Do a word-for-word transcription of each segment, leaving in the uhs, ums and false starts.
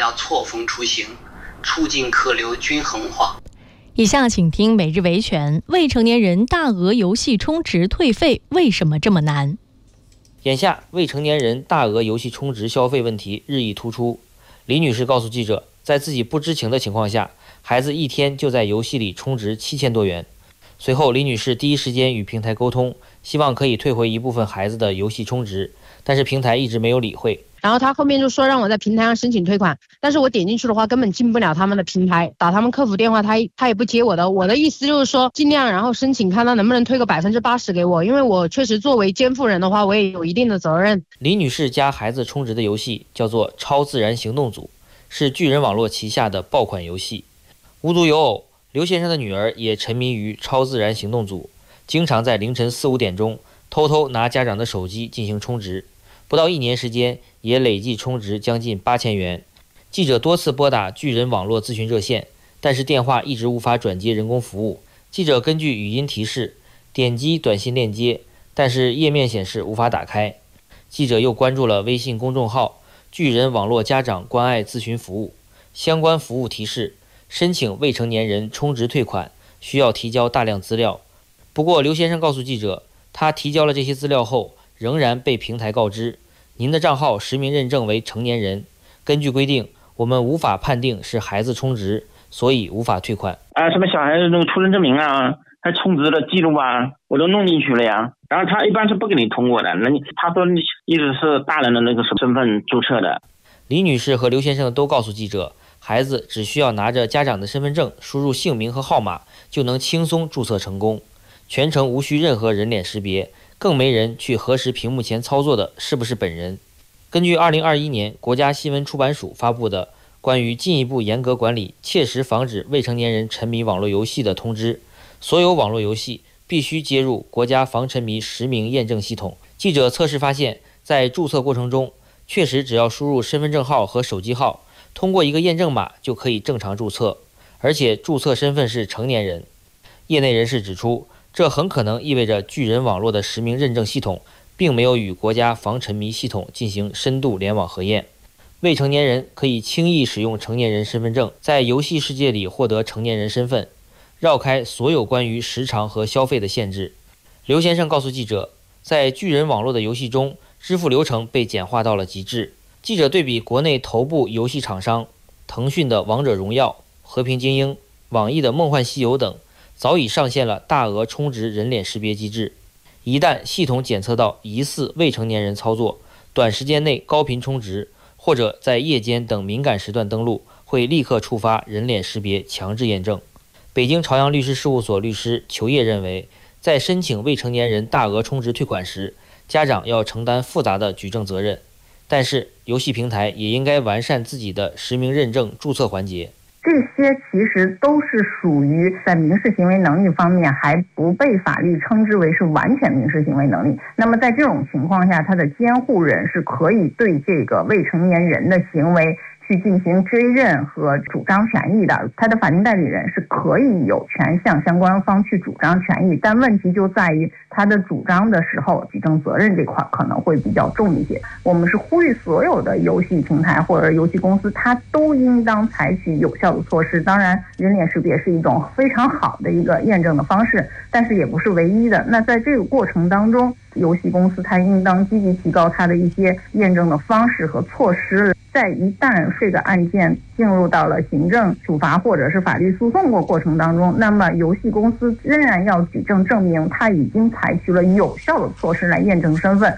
要错峰出行，促进客流均衡化。 以下请听每日维权：未成年人大额游戏充值退费为什么这么难？ 眼下未成年人大额游戏充值消费问题日益突出。李女士告诉记者，在自己不知情的情况下，孩子一天就在游戏里充值七千多元。随后李女士第一时间与平台沟通，希望可以退回一部分孩子的游戏充值，但是平台一直没有理会。 然后他后面就说让我在平台上申请退款，但是我点进去的话根本进不了他们的平台，打他们客服电话他他也不接我的。我的意思就是说尽量然后申请看他能不能退个百分之八十给我，因为我确实作为监护人的话我也有一定的责任。 李女士家孩子充值的游戏叫做超自然行动组，是巨人网络旗下的爆款游戏。无独有偶，刘先生的女儿也沉迷于超自然行动组，经常在凌晨四五点钟偷偷拿家长的手机进行充值，不到一年时间也累计充值将近八千元。记者多次拨打巨人网络咨询热线，但是电话一直无法转接人工服务。记者根据语音提示点击短信链接，但是页面显示无法打开。记者又关注了微信公众号巨人网络家长关爱咨询服务，相关服务提示申请未成年人充值退款需要提交大量资料。不过刘先生告诉记者，他提交了这些资料后仍然被平台告知，您的账号实名认证为成年人，根据规定我们无法判定是孩子充值，所以无法退款。 啊，什么小孩子那个出生证明啊，他充值的记录啊，我都弄进去了呀。然后他一般是不给你通过的，那你他说意思是大人的那个身份注册的。 李女士和刘先生都告诉记者，孩子只需要拿着家长的身份证，输入姓名和号码就能轻松注册成功，全程无需任何人脸识别，更没人去核实屏幕前操作的是不是本人。根据二零二一年国家新闻出版署发布的关于进一步严格管理切实防止未成年人沉迷网络游戏的通知，所有网络游戏必须接入国家防沉迷实名验证系统。记者测试发现，在注册过程中确实只要输入身份证号和手机号，通过一个验证码就可以正常注册，而且注册身份是成年人。业内人士指出，这很可能意味着巨人网络的实名认证系统并没有与国家防沉迷系统进行深度联网核验。未成年人可以轻易使用成年人身份证，在游戏世界里获得成年人身份，绕开所有关于时长和消费的限制。刘先生告诉记者，在巨人网络的游戏中，支付流程被简化到了极致。记者对比国内头部游戏厂商腾讯的王者荣耀、和平精英、网易的梦幻西游等，早已上线了大额充值人脸识别机制。一旦系统检测到疑似未成年人操作，短时间内高频充值或者在夜间等敏感时段登录，会立刻触发人脸识别强制验证。北京朝阳律师事务所律师裘烨认为，在申请未成年人大额充值退款时，家长要承担复杂的举证责任，但是游戏平台也应该完善自己的实名认证注册环节。 这些其实都是属于在民事行为能力方面还不被法律称之为是完全民事行为能力。那么在这种情况下，他的监护人是可以对这个未成年人的行为去进行追认和主张权益的，他的法定代理人是可以有权向相关方去主张权益，但问题就在于他的主张的时候，举证责任这块可能会比较重一些。我们是呼吁所有的游戏平台或者游戏公司，它都应当采取有效的措施。当然，人脸识别是一种非常好的一个验证的方式，但是也不是唯一的。那在这个过程当中，游戏公司它应当积极提高它的一些验证的方式和措施。在一旦这个案件进入到了行政处罚或者是法律诉讼过过程当中，那么游戏公司仍然要举证证明它已经采取了有效的措施来验证身份。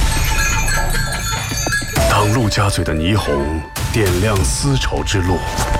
当陆家嘴的霓虹点亮丝绸之路，